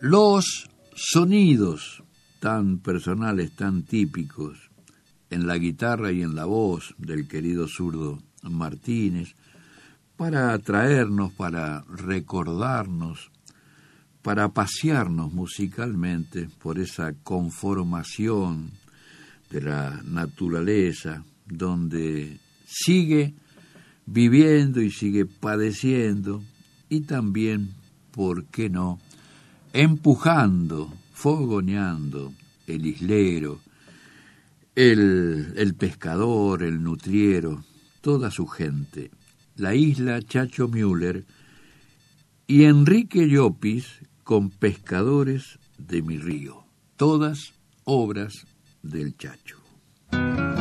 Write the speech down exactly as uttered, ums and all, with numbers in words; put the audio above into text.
Los sonidos tan personales, tan típicos, en la guitarra y en la voz del querido zurdo Martínez, para atraernos, para recordarnos, para pasearnos musicalmente por esa conformación de la naturaleza, donde sigue viviendo y sigue padeciendo, y también, ¿por qué no?, empujando, fogoneando el islero, el, el pescador, el nutriero, toda su gente, la isla Chacho Müller y Enrique Llopis con Pescadores de mi río, todas obras del Chacho.